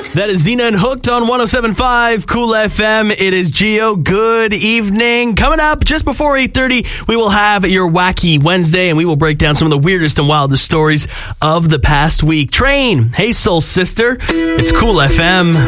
That is Xena and Hooked on 107.5 Cool FM. It is Geo. Good evening. Coming up just before 8:30, we will have your Wacky Wednesday, and we will break down some of the weirdest and wildest stories of the past week. Train, hey soul sister, it's Cool FM.